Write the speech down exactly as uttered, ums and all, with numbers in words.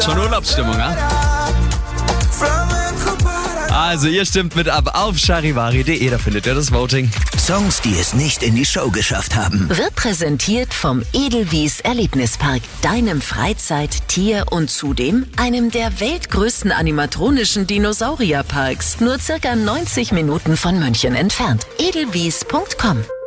Schon Urlaubsstimmung, ja? Also ihr stimmt mit ab auf charivari punkt de, da findet ihr das Voting. Songs, die es nicht in die Show geschafft haben. Wird präsentiert vom Edelwies Erlebnispark, deinem Freizeit-, Tier- und zudem einem der weltgrößten animatronischen Dinosaurierparks. Nur circa neunzig Minuten von München entfernt. edelwies punkt com